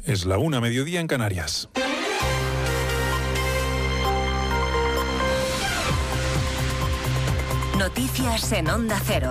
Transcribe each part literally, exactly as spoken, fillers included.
Es la una, mediodía en Canarias. Noticias en Onda Cero.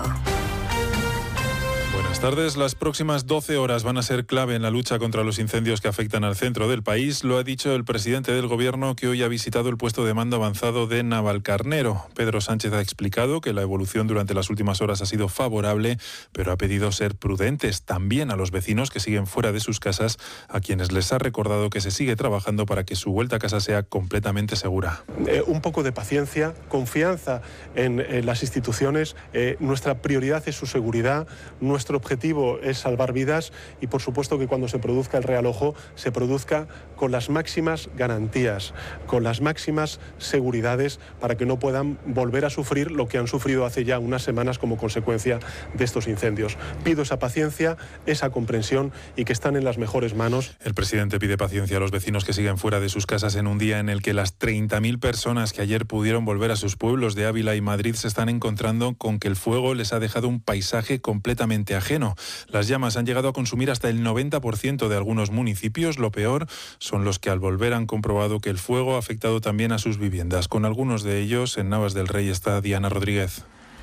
Buenas tardes. Las próximas doce horas van a ser clave en la lucha contra los incendios que afectan al centro del país. Lo ha dicho el presidente del Gobierno, que hoy ha visitado el puesto de mando avanzado de Navalcarnero. Pedro Sánchez ha explicado que la evolución durante las últimas horas ha sido favorable, pero ha pedido ser prudentes también a los vecinos que siguen fuera de sus casas, a quienes les ha recordado que se sigue trabajando para que su vuelta a casa sea completamente segura. Eh, un poco de paciencia, confianza en, en las instituciones. Eh, nuestra prioridad es su seguridad. Nuestro objetivo es salvar vidas y, por supuesto, que cuando se produzca el realojo se produzca con las máximas garantías, con las máximas seguridades, para que no puedan volver a sufrir lo que han sufrido hace ya unas semanas como consecuencia de estos incendios. Pido esa paciencia, esa comprensión y que están en las mejores manos. El presidente pide paciencia a los vecinos que siguen fuera de sus casas en un día en el que las treinta mil personas que ayer pudieron volver a sus pueblos de Ávila y Madrid se están encontrando con que el fuego les ha dejado un paisaje completamente ajeno. Las llamas han llegado a consumir hasta el noventa por ciento de algunos municipios. Lo peor son los que al volver han comprobado que el fuego ha afectado también a sus viviendas. Con algunos de ellos, en Navas del Rey está Diana Rodríguez.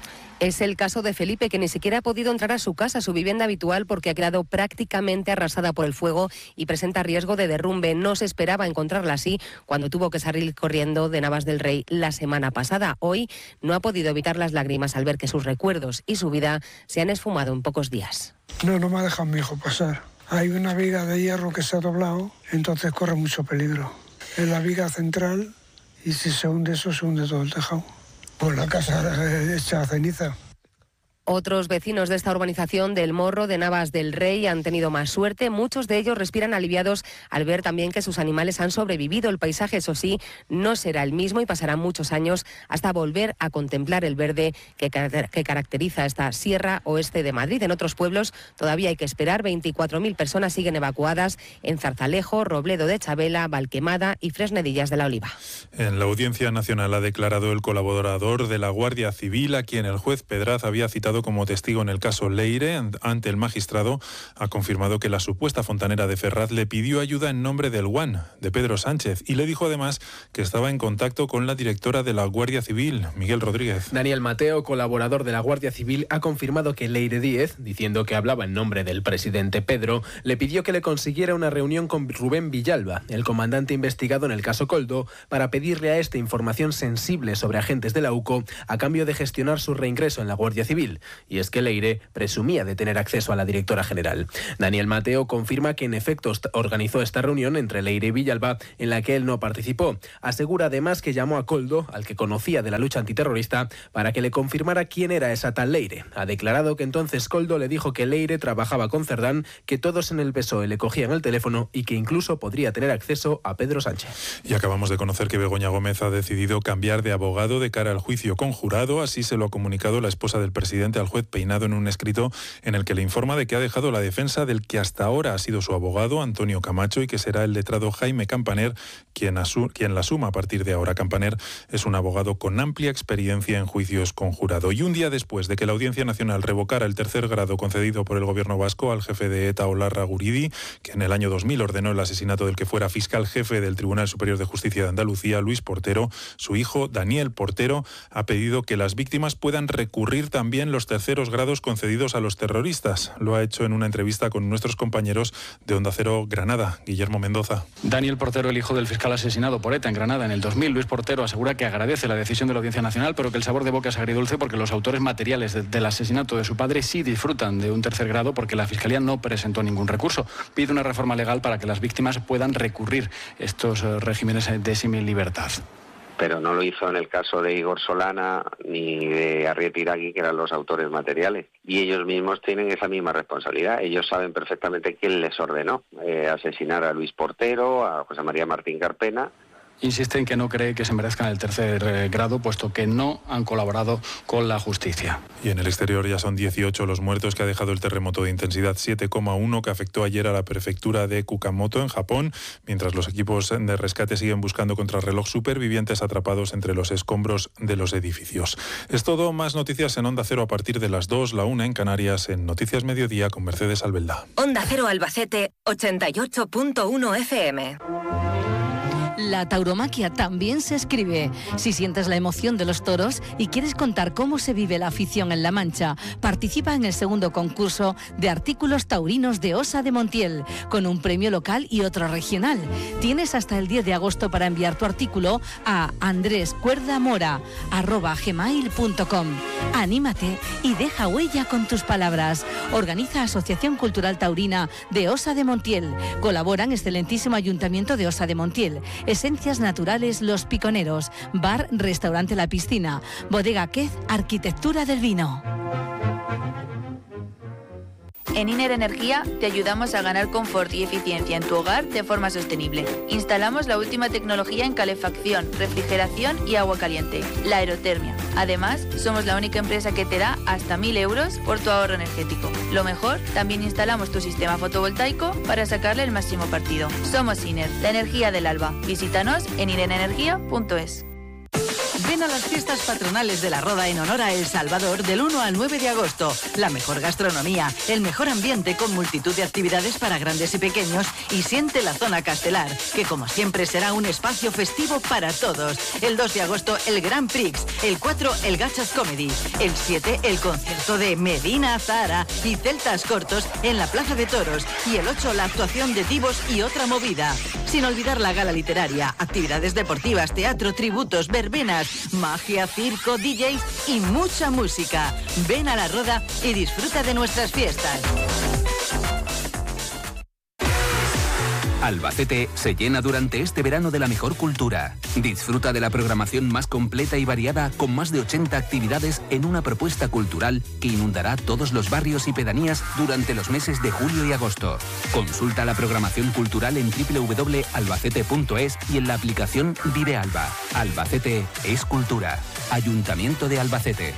Es el caso de Felipe, que ni siquiera ha podido entrar a su casa, su vivienda habitual, porque ha quedado prácticamente arrasada por el fuego y presenta riesgo de derrumbe. No se esperaba encontrarla así cuando tuvo que salir corriendo de Navas del Rey la semana pasada. Hoy no ha podido evitar las lágrimas al ver que sus recuerdos y su vida se han esfumado en pocos días. No, no me ha dejado mi hijo pasar. Hay una viga de hierro que se ha doblado, entonces corre mucho peligro. Es la viga central y si se hunde eso, se hunde todo el tejado. Pues la casa hecha ceniza. Otros vecinos de esta urbanización del Morro de Navas del Rey han tenido más suerte. Muchos de ellos respiran aliviados al ver también que sus animales han sobrevivido. El paisaje, eso sí, no será el mismo y pasarán muchos años hasta volver a contemplar el verde que, que caracteriza esta Sierra Oeste de Madrid. En otros pueblos todavía hay que esperar. veinticuatro mil personas siguen evacuadas en Zarzalejo, Robledo de Chabela, Valquemada y Fresnedillas de la Oliva. En la Audiencia Nacional ha declarado el colaborador de la Guardia Civil, a quien el juez Pedraz había citado como testigo en el caso Leire. Ante el magistrado ha confirmado que la supuesta fontanera de Ferraz le pidió ayuda en nombre del Guan, de Pedro Sánchez, y le dijo además que estaba en contacto con la directora de la Guardia Civil, Miguel Rodríguez. Daniel Mateo, colaborador de la Guardia Civil, ha confirmado que Leire Díez, diciendo que hablaba en nombre del presidente Pedro, le pidió que le consiguiera una reunión con Rubén Villalba, el comandante investigado en el caso Koldo, para pedirle a este información sensible sobre agentes de la U C O a cambio de gestionar su reingreso en la Guardia Civil. Y es que Leire presumía de tener acceso a la directora general. Daniel Mateo confirma que en efecto organizó esta reunión entre Leire y Villalba, en la que él no participó. Asegura además que llamó a Koldo, al que conocía de la lucha antiterrorista, para que le confirmara quién era esa tal Leire. Ha declarado que entonces Koldo le dijo que Leire trabajaba con Cerdán, que todos en el P S O E le cogían el teléfono y que incluso podría tener acceso a Pedro Sánchez. Y acabamos de conocer que Begoña Gómez ha decidido cambiar de abogado de cara al juicio conjurado. Así se lo ha comunicado la esposa del presidente al juez Peinado en un escrito en el que le informa de que ha dejado la defensa del que hasta ahora ha sido su abogado, Antonio Camacho, y que será el letrado Jaime Campaner quien, asu- quien la asuma a partir de ahora. Campaner es un abogado con amplia experiencia en juicios conjurado. Y un día después de que la Audiencia Nacional revocara el tercer grado concedido por el gobierno vasco al jefe de ETA, Olarra Guridi, que en el año dos mil ordenó el asesinato del que fuera fiscal jefe del Tribunal Superior de Justicia de Andalucía, Luis Portero, su hijo, Daniel Portero, ha pedido que las víctimas puedan recurrir también los terceros grados concedidos a los terroristas. Lo ha hecho en una entrevista con nuestros compañeros de Onda Cero Granada. Guillermo Mendoza. Daniel Portero, el hijo del fiscal asesinado por ETA en Granada en el dos mil. Luis Portero asegura que agradece la decisión de la Audiencia Nacional, pero que el sabor de boca es agridulce porque los autores materiales de, del asesinato de su padre sí disfrutan de un tercer grado porque la Fiscalía no presentó ningún recurso. Pide una reforma legal para que las víctimas puedan recurrir estos uh, regímenes de semilibertad. Pero no lo hizo en el caso de Igor Solana ni de Arrieta Iragui, que eran los autores materiales. Y ellos mismos tienen esa misma responsabilidad. Ellos saben perfectamente quién les ordenó eh, asesinar a Luis Portero, a José María Martín Carpena insiste en que no cree que se merezcan el tercer eh, grado, puesto que no han colaborado con la justicia. Y en el exterior ya son dieciocho los muertos que ha dejado el terremoto de intensidad siete coma uno que afectó ayer a la prefectura de Kumamoto, en Japón, mientras los equipos de rescate siguen buscando contrarreloj supervivientes atrapados entre los escombros de los edificios. Es todo, más noticias en Onda Cero a partir de las dos, la una en Canarias, en Noticias Mediodía con Mercedes Albelda. Onda Cero Albacete, ochenta y ocho punto uno F M. La tauromaquia también se escribe. Si sientes la emoción de los toros y quieres contar cómo se vive la afición en La Mancha, participa en el segundo concurso de artículos taurinos de Osa de Montiel, con un premio local y otro regional. Tienes hasta el diez de agosto para enviar tu artículo a andrescuerdamora arroba gmail punto com. Anímate y deja huella con tus palabras. Organiza Asociación Cultural Taurina de Osa de Montiel. Colaboran excelentísimo Ayuntamiento de Osa de Montiel, Esencias Naturales Los Piconeros, Bar Restaurante La Piscina, Bodega Quez, Arquitectura del Vino. En Iner Energía te ayudamos a ganar confort y eficiencia en tu hogar de forma sostenible. Instalamos la última tecnología en calefacción, refrigeración y agua caliente, la aerotermia. Además, somos la única empresa que te da hasta mil euros por tu ahorro energético. Lo mejor, también instalamos tu sistema fotovoltaico para sacarle el máximo partido. Somos Iner, la energía del alba. Visítanos en inerenergia punto es. Ven a las fiestas patronales de La Roda en honor a El Salvador del uno al nueve de agosto. La mejor gastronomía, el mejor ambiente con multitud de actividades para grandes y pequeños y siente la zona Castelar, que como siempre será un espacio festivo para todos. El dos de agosto el Grand Prix, el cuatro el Gachas Comedy, el siete el concierto de Medina Zahara y Celtas Cortos en la Plaza de Toros y el ocho la actuación de Divos y otra movida. Sin olvidar la gala literaria, actividades deportivas, teatro, tributos, verbenas, magia, circo, D Js y mucha música. Ven a La Roda y disfruta de nuestras fiestas. Albacete se llena durante este verano de la mejor cultura. Disfruta de la programación más completa y variada con más de ochenta actividades en una propuesta cultural que inundará todos los barrios y pedanías durante los meses de julio y agosto. Consulta la programación cultural en doble u doble u doble u punto albacete punto es y en la aplicación Vive Alba. Albacete es cultura. Ayuntamiento de Albacete.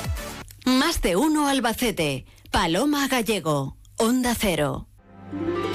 Más de uno Albacete. Paloma Gallego. Onda Cero.